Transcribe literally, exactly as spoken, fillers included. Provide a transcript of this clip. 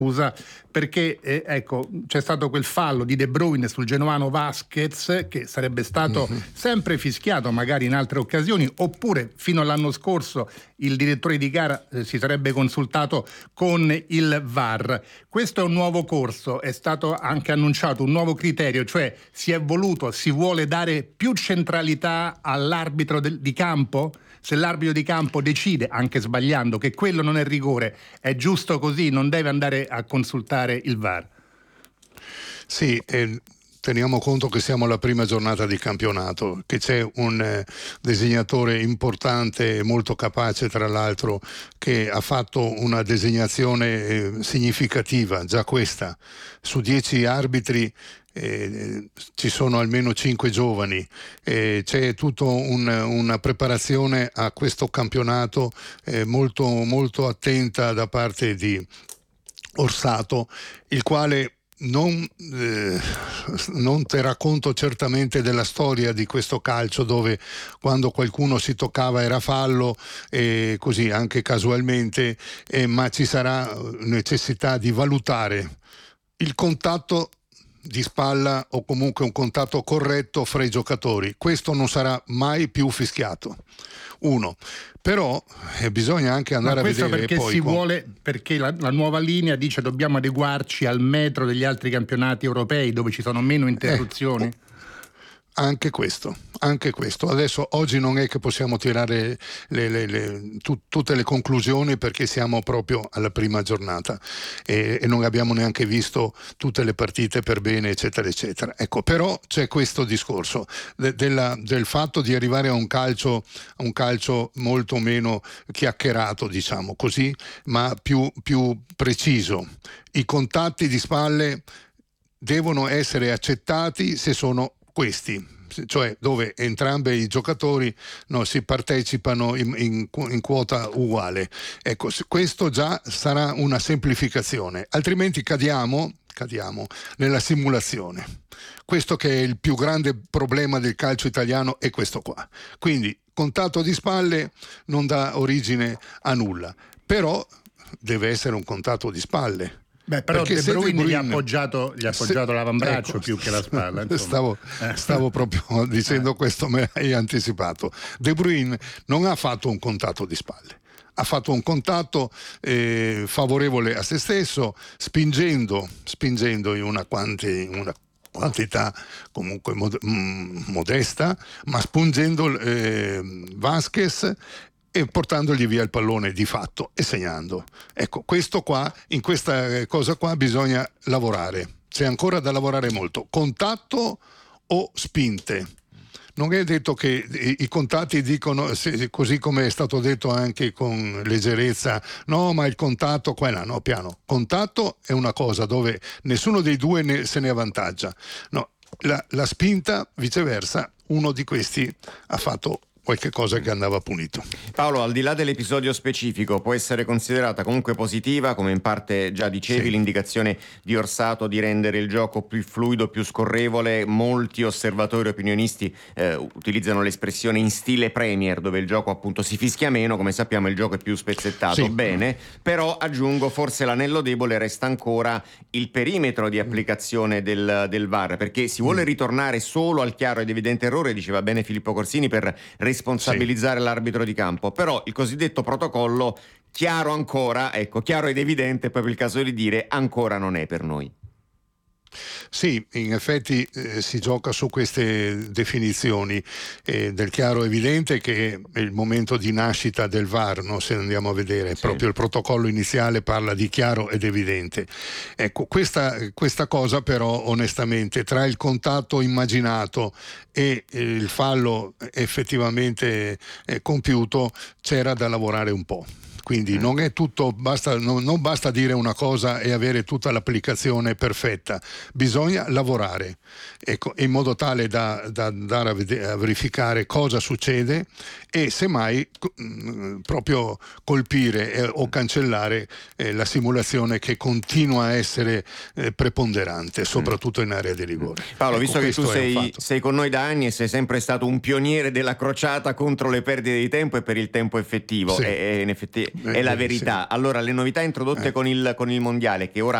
Scusa, perché eh, ecco, c'è stato quel fallo di De Bruyne sul genovano Vasquez che sarebbe stato mm-hmm. sempre fischiato magari in altre occasioni, oppure fino all'anno scorso il direttore di gara eh, si sarebbe consultato con il V A R. Questo è un nuovo corso, è stato anche annunciato un nuovo criterio, cioè si è voluto, si vuole dare più centralità all'arbitro del, di campo? Se l'arbitro di campo decide, anche sbagliando, che quello non è rigore, è giusto così, non deve andare a consultare il V A R. Sì, eh, teniamo conto che siamo alla prima giornata di campionato, che c'è un eh, disegnatore importante e molto capace, tra l'altro, che ha fatto una designazione eh, significativa, già questa, su dieci arbitri. Eh, ci sono almeno cinque giovani, eh, c'è tutta un, una preparazione a questo campionato eh, molto, molto attenta da parte di Orsato, il quale non, eh, non terrà conto certamente della storia di questo calcio, dove quando qualcuno si toccava era fallo, e così anche casualmente, eh, ma ci sarà necessità di valutare il contatto di spalla o comunque un contatto corretto fra i giocatori. Questo non sarà mai più fischiato. Uno, però eh, bisogna anche andare Ma questo a vedere perché poi si con... vuole, perché la, la nuova linea dice dobbiamo adeguarci al metro degli altri campionati europei dove ci sono meno interruzioni. Eh, Anche questo, anche questo. Adesso oggi non è che possiamo tirare le, le, le, tu, tutte le conclusioni, perché siamo proprio alla prima giornata e, e non abbiamo neanche visto tutte le partite per bene, eccetera, eccetera. Ecco, però c'è questo discorso de, della, del fatto di arrivare a un calcio, a un calcio molto meno chiacchierato, diciamo così, ma più, più preciso. I contatti di spalle devono essere accettati se sono questi, cioè dove entrambi i giocatori no, si partecipano in, in, in quota uguale. Ecco, questo già sarà una semplificazione, altrimenti cadiamo, cadiamo nella simulazione. Questo che è il più grande problema del calcio italiano è questo qua. Quindi contatto di spalle non dà origine a nulla, però deve essere un contatto di spalle. Beh, però De Bruyne, De Bruyne gli ha appoggiato, gli ha appoggiato se, l'avambraccio, ecco, più che la spalla. Stavo, stavo proprio dicendo questo, me hai anticipato. De Bruyne non ha fatto un contatto di spalle, ha fatto un contatto eh, favorevole a se stesso, spingendo, spingendo in una, quanti, una quantità comunque mod- mh, modesta, ma spingendo eh, Vasquez e portandogli via il pallone di fatto e segnando. Ecco, questo qua, in questa cosa qua bisogna lavorare, c'è ancora da lavorare molto. Contatto o spinte. Non è detto che i, i contatti dicono, se, così come è stato detto anche con leggerezza, no, ma il contatto qua e là, no, piano. Contatto è una cosa dove nessuno dei due ne, se ne avvantaggia. No, la, la spinta, viceversa, uno di questi ha fatto qualche cosa che andava punito. Paolo, al di là dell'episodio specifico, può essere considerata comunque positiva, come in parte già dicevi, sì, l'indicazione di Orsato di rendere il gioco più fluido, più scorrevole. Molti osservatori e opinionisti eh, utilizzano l'espressione in stile Premier, dove il gioco appunto si fischia meno, come sappiamo il gioco è più spezzettato. Sì. Bene, però aggiungo, forse l'anello debole resta ancora il perimetro di applicazione del, del V A R, perché si vuole ritornare solo al chiaro ed evidente errore, diceva bene Filippo Corsini, per responsabilizzare sì. l'arbitro di campo, però il cosiddetto protocollo chiaro ancora, ecco, chiaro ed evidente, è proprio il caso di dire, ancora non è per noi. Sì, in effetti eh, si gioca su queste definizioni eh, del chiaro evidente, che è il momento di nascita del V A R, no? Se andiamo a vedere, sì, proprio il protocollo iniziale parla di chiaro ed evidente. Ecco, questa, questa cosa però onestamente tra il contatto immaginato e eh, il fallo effettivamente eh, compiuto c'era da lavorare un po'. Quindi non è tutto, basta, non, non basta dire una cosa e avere tutta l'applicazione perfetta, bisogna lavorare, ecco, in modo tale da, da andare a, vedere, a verificare cosa succede e semmai mh, proprio colpire eh, o cancellare eh, la simulazione che continua a essere eh, preponderante, soprattutto in area di rigore. Paolo, ecco, visto che tu sei, sei con noi da anni e sei sempre stato un pioniere della crociata contro le perdite di tempo e per il tempo effettivo, sì, e, e in effetti è la verità. Allora, le novità introdotte Eh. con il, con il mondiale, che ora